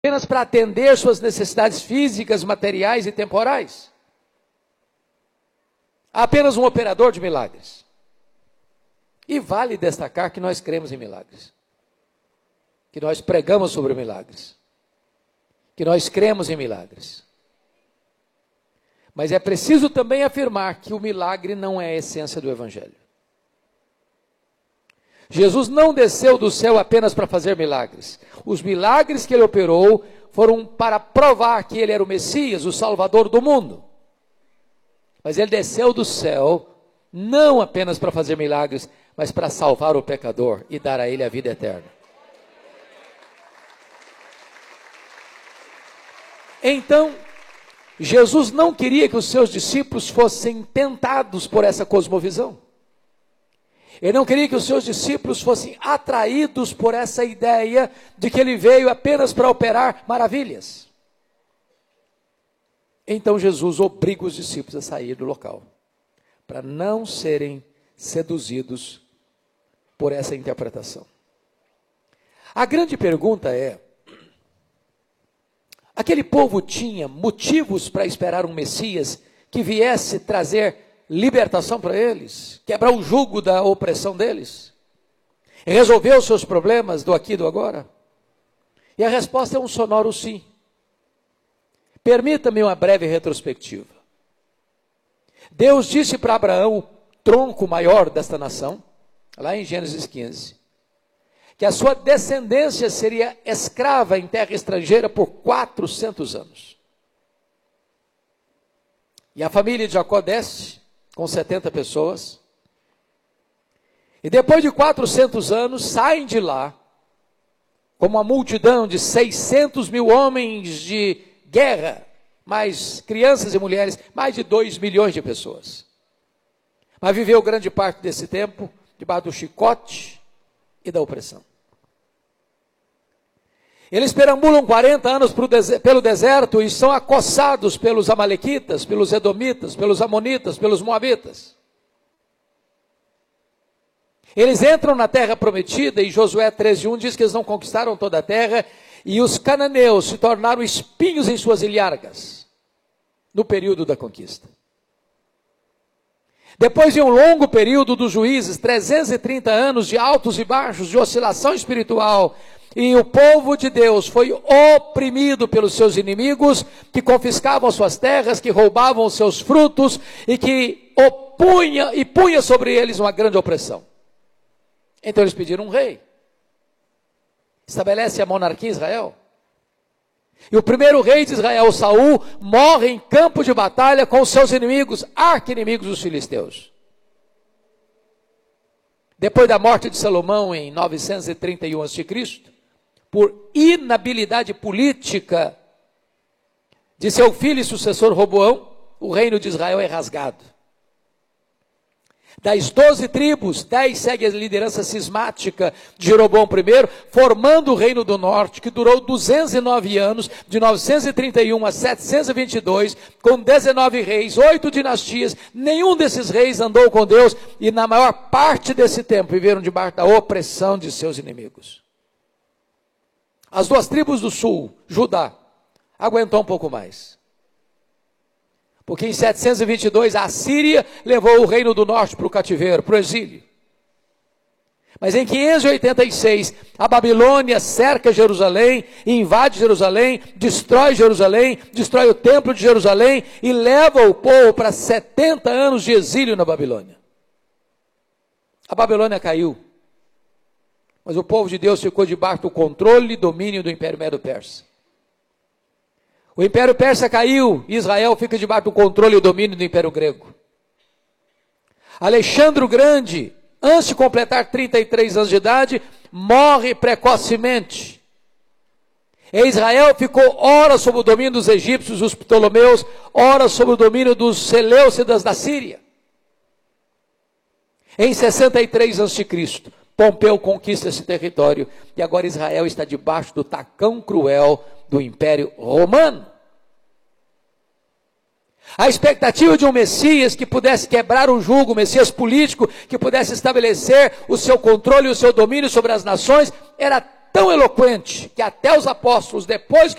apenas para atender suas necessidades físicas, materiais e temporais. Há apenas um operador de milagres. E vale destacar que nós cremos em milagres. Que nós pregamos sobre milagres. Que nós cremos em milagres. Mas é preciso também afirmar que o milagre não é a essência do Evangelho. Jesus não desceu do céu apenas para fazer milagres. Os milagres que ele operou foram para provar que ele era o Messias, o Salvador do mundo. Mas ele desceu do céu não apenas para fazer milagres, mas para salvar o pecador e dar a ele a vida eterna. Então, Jesus não queria que os seus discípulos fossem tentados por essa cosmovisão. Ele não queria que os seus discípulos fossem atraídos por essa ideia de que ele veio apenas para operar maravilhas. Então Jesus obriga os discípulos a sair do local, para não serem seduzidos por essa interpretação. A grande pergunta é: aquele povo tinha motivos para esperar um Messias que viesse trazer libertação para eles, quebrar o jugo da opressão deles, resolver os seus problemas do aqui e do agora? E a resposta é um sonoro sim. Permita-me uma breve retrospectiva. Deus disse para Abraão, o tronco maior desta nação, lá em Gênesis 15, que a sua descendência seria escrava em terra estrangeira por 400 anos. E a família de Jacó desce com 70 pessoas, e depois de 400 anos, saem de lá, como uma multidão de 600 mil homens de guerra, mais crianças e mulheres, mais de 2 milhões de pessoas. Mas viveu grande parte desse tempo, debaixo do chicote e da opressão. Eles perambulam 40 anos pelo deserto e são acossados pelos amalequitas, pelos edomitas, pelos amonitas, pelos moabitas. Eles entram na terra prometida e Josué 13:1 diz que eles não conquistaram toda a terra e os cananeus se tornaram espinhos em suas ilhargas no período da conquista. Depois de um longo período dos juízes, 330 anos de altos e baixos, de oscilação espiritual, e o povo de Deus foi oprimido pelos seus inimigos, que confiscavam suas terras, que roubavam os seus frutos, e que punha sobre eles uma grande opressão. Então eles pediram um rei. Estabelece a monarquia em Israel. E o primeiro rei de Israel, Saul, morre em campo de batalha com os seus inimigos, arqui-inimigos dos filisteus. Depois da morte de Salomão em 931 a.C., por inabilidade política de seu filho e sucessor Roboão, o reino de Israel é rasgado. Das 12 tribos, 10 seguem a liderança cismática de Jeroboão I, formando o reino do norte, que durou 209 anos, de 931 a 722, com 19 reis, 8 dinastias. Nenhum desses reis andou com Deus, e na maior parte desse tempo viveram debaixo da opressão de seus inimigos. As 2 tribos do sul, Judá, aguentou um pouco mais. Porque em 722 a Síria levou o reino do norte para o cativeiro, para o exílio. Mas em 586 a Babilônia cerca Jerusalém, invade Jerusalém, destrói o templo de Jerusalém e leva o povo para 70 anos de exílio na Babilônia. A Babilônia caiu. Mas o povo de Deus ficou debaixo do controle e domínio do Império Medo-Persa. O Império Persa caiu, e Israel fica debaixo do controle e domínio do Império Grego. Alexandre o Grande, antes de completar 33 anos de idade, morre precocemente. E Israel ficou ora sob o domínio dos egípcios, dos ptolomeus, ora sob o domínio dos seleucidas da Síria. Em 63 a.C., Pompeu conquista esse território, e agora Israel está debaixo do tacão cruel do Império Romano. A expectativa de um Messias que pudesse quebrar o jugo, um Messias político, que pudesse estabelecer o seu controle e o seu domínio sobre as nações, era tão eloquente que até os apóstolos, depois que